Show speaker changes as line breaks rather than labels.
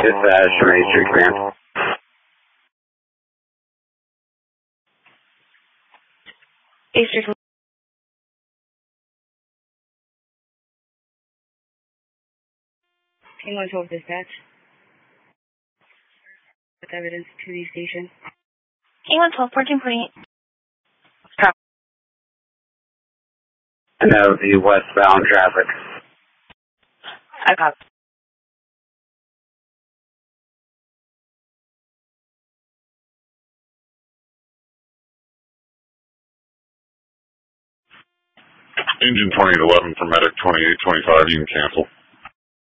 Dispatch, Matrix Command.
Eastern. King 112 Dispatch. With evidence to the station.
King 112, 14.8.
No, the westbound traffic.
I got it.
Engine 2011 for medic 2825, you can cancel.